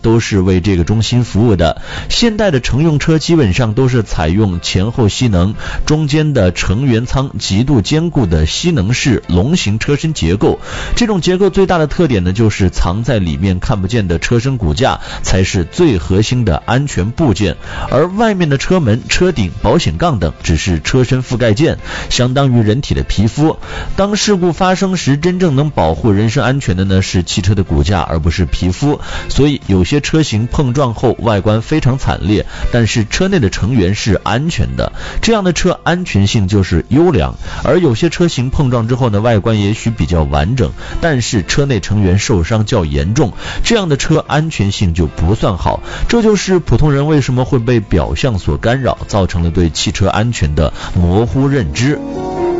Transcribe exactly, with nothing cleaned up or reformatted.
都是为这个中心服务的。现代的乘用车基本上都是采用前后吸能，中间的乘员舱极度坚固的吸能式龙形车身结构。这种结构最大的特点呢，就是藏在里面看不见的车身骨架才是最核心的安全部件，而外面的车门、车顶、保险杠等只是车身覆盖件，相当于人体的皮肤。当事故发生时，真正能保护人身安全的呢是汽车的骨架，而不是皮肤。所以有些车型碰撞后外观非常惨烈，但是车内的成员是安全的，这样的车安全性就是优良。而有些车型碰撞之后呢，外观也许比较完整，但是车内成员受伤较严重，这样的车安全性就不算好。这就是普通人为什么会被表象所干扰，造成了对汽车安全的模糊认知。